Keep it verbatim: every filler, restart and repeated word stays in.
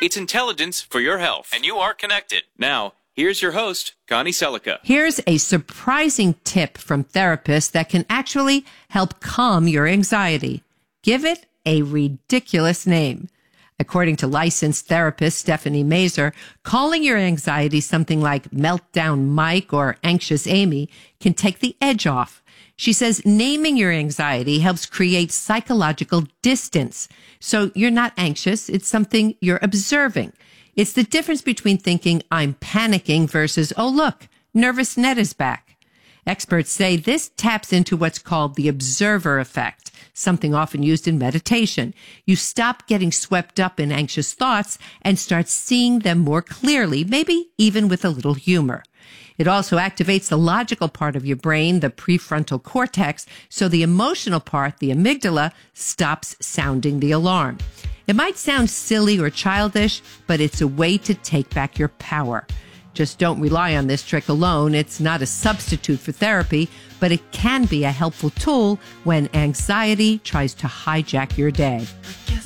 It's intelligence for your health, and you are connected. Now, here's your host, Connie Selica. Here's a surprising tip from therapists that can actually help calm your anxiety. Give it a ridiculous name. According to licensed therapist Stephanie Mazur, calling your anxiety something like Meltdown Mike or Anxious Amy can take the edge off. She says naming your anxiety helps create psychological distance. So you're not anxious. It's something you're observing. It's the difference between thinking I'm panicking versus, oh, look, nervous Ned is back. Experts say this taps into what's called the observer effect, something often used in meditation. You stop getting swept up in anxious thoughts and start seeing them more clearly, maybe even with a little humor. It also activates the logical part of your brain, the prefrontal cortex, so the emotional part, the amygdala, stops sounding the alarm. It might sound silly or childish, but it's a way to take back your power. Just don't rely on this trick alone. It's not a substitute for therapy, but it can be a helpful tool when anxiety tries to hijack your day.